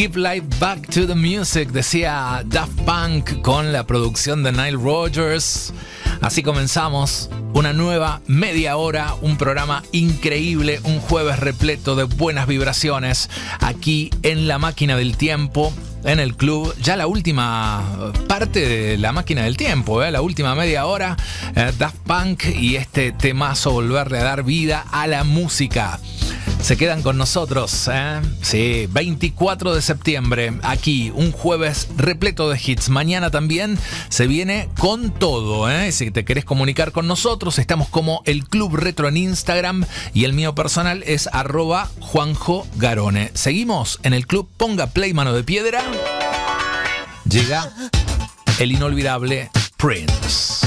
Give Life Back to the Music, decía Daft Punk con la producción de Nile Rodgers. Así comenzamos una nueva media hora, un programa increíble, un jueves repleto de buenas vibraciones aquí en La Máquina del Tiempo, en el club. Ya la última parte de La Máquina del Tiempo, la última media hora, Daft Punk y este temazo, volverle a dar vida a la música. Se quedan con nosotros, Sí, 24 de septiembre, aquí, un jueves repleto de hits. Mañana también se viene con todo, Si te querés comunicar con nosotros, estamos como el Club Retro en Instagram y el mío personal es @JuanjoGarone. Seguimos en el club, ponga play, mano de piedra. Llega el inolvidable Prince.